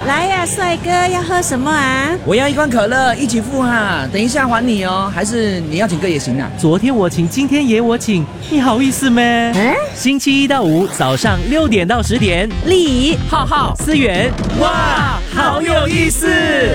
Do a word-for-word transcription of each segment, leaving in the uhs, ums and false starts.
来呀、啊，帅哥，要喝什么啊？ 我要一罐可乐，一起付哈，等一下还你哦。还是你要请客也行啊？ 昨天我请，今天也我请，你好意思咩？ 嗯， 星期一到五早上六点到十点， 丽仪、 浩浩、思源，哇，好有意思！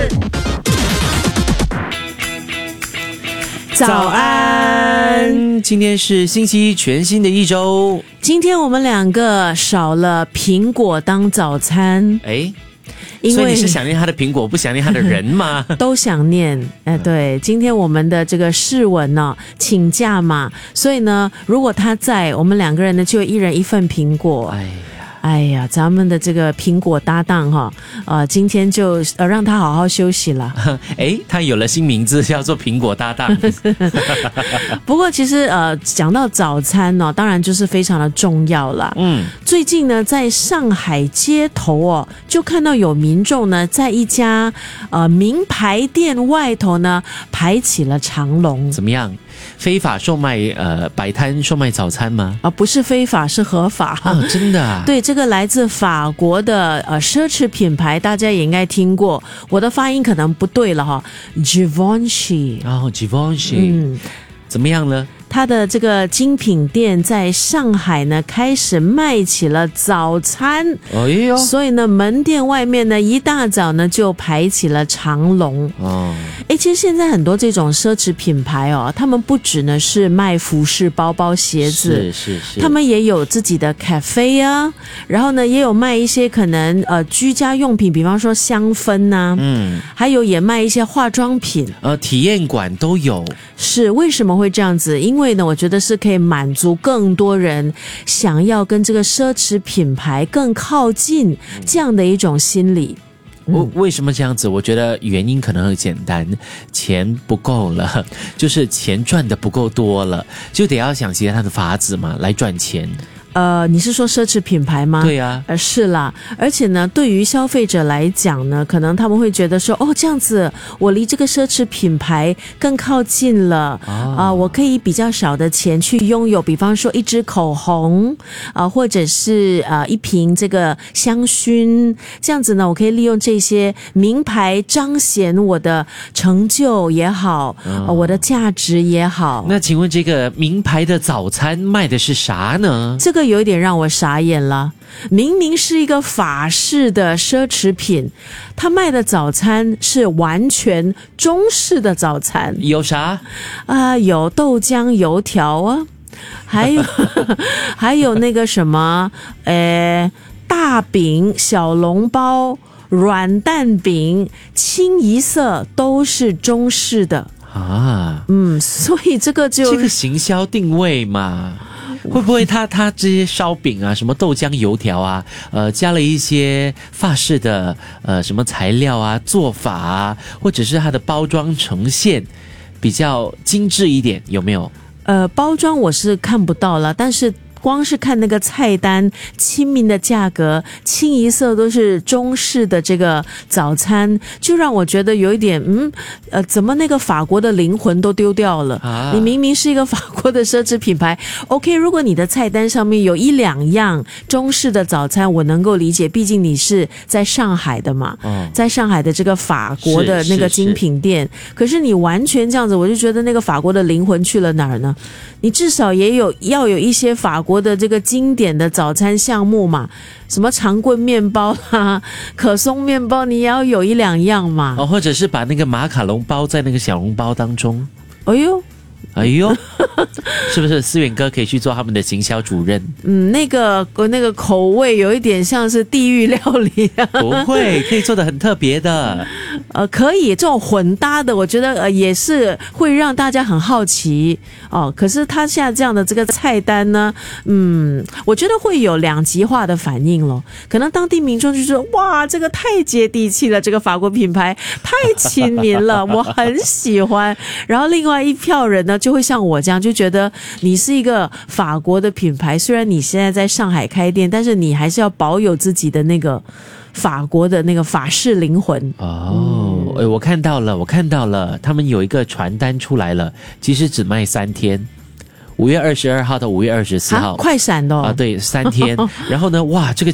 早安， 今天是星期一，全新的一周。 今天我们两个少了苹果当早餐， 哎， 因为所以你是想念他的苹果，不想念他的人吗？ 都想念。哎，对，今天我们的这个世文呢、哦、请假嘛，所以呢，如果他在，我们两个人呢就一人一份苹果。 哎。 哎呀，咱们的这个苹果搭档哈，呃，今天就呃让他好好休息了。 哎，他有了新名字，叫做苹果搭档。 不过其实呃，讲到早餐呢、哦，当然就是非常的重要啦。嗯，最近呢，在上海街头哦，就看到有民众呢，在一家呃名牌店外头呢，排起了长龙。 怎么样？非法售卖呃摆摊售卖早餐吗？ 啊，不是非法，是合法。 哦，真的啊？ 对，这个来自法国的呃奢侈品牌，大家也应该听过。我的发音可能不对了哈 ，Givenchy。 哦 ，Givenchy。嗯，怎么样呢？ 它的这个精品店在上海呢，开始卖起了早餐。哎呦，所以呢，门店外面呢，一大早呢就排起了长龙。哦，哎，其实现在很多这种奢侈品牌哦，他们不只呢是卖服饰、包包、鞋子， 是是是， 他们也有自己的 cafe 啊，然后呢，也有卖一些可能呃居家用品，比方说香氛呐、啊，嗯，还有也卖一些化妆品， 呃，体验馆都有。 是为什么会这样子？因为呢，我觉得是可以满足更多人想要跟这个奢侈品牌更靠近这样的一种心理。 嗯、为什么这样子？我觉得原因可能很简单，钱不够了，就是钱赚的不够多了，就得要想其他的法子嘛，来赚钱。 呃，你是说奢侈品牌吗？ 对啊， 呃，是啦，而且呢，对于消费者来讲呢，可能他们会觉得说，哦，这样子，我离这个奢侈品牌更靠近了啊、哦呃，我可以比较少的钱去拥有，比方说一支口红啊、呃，或者是呃一瓶这个香薰，这样子呢，我可以利用这些名牌彰显我的成就也好，哦呃、我的价值也好。 那请问这个名牌的早餐卖的是啥呢？ 这个有一点让我傻眼了，明明是一个法式的奢侈品，他卖的早餐是完全中式的早餐。 有啥啊、呃？有豆浆油条啊，还有还有那个什么，呃，大饼、小笼包、软蛋饼，清一色都是中式的啊。嗯，所以这个就这个行销定位嘛。会不会他他这些烧饼啊，什么豆浆油条啊，呃，加了一些法式的呃什么材料啊、做法啊，或者是它的包装呈现比较精致一点，有没有？ 呃，包装我是看不到了，但是光是看那个菜单，亲民的价格，清一色都是中式的这个早餐，就让我觉得有一点，嗯，呃，怎么那个法国的灵魂都丢掉了？啊、你明明是一个法国的奢侈品牌 ，OK， 如果你的菜单上面有一两样中式的早餐，我能够理解，毕竟你是在上海的嘛，哦、在上海的这个法国的那个精品店，可是你完全这样子，我就觉得那个法国的灵魂去了哪儿呢？你至少也有要有一些法国的这个经典的早餐项目嘛，什么长棍面包啦、可颂面包，你也要有一两样嘛。 哦，或者是把那个马卡龙包在那个小笼包当中。 哎呦， 哎呦，是不是思远哥可以去做他们的行销主任？ 嗯，那个那个口味有一点像是地狱料理啊。 不会，可以做得很特别的。 呃，可以这种混搭的，我觉得呃也是会让大家很好奇哦。可是他现在这样的这个菜单呢，嗯，我觉得会有两极化的反应咯。可能当地民众就说：“哇，这个太接地气了，这个法国品牌太亲民了，我很喜欢。”然后另外一票人呢，就会像我这样，就觉得你是一个法国的品牌，虽然你现在在上海开店，但是你还是要保有自己的那个法国的那个法式灵魂。 哦，嗯、我看到了，我看到了，他们有一个传单出来了，其实只卖三天。五月二十二号到五月二十四号， 快闪的哦啊，对，三天。然后呢，哇，这个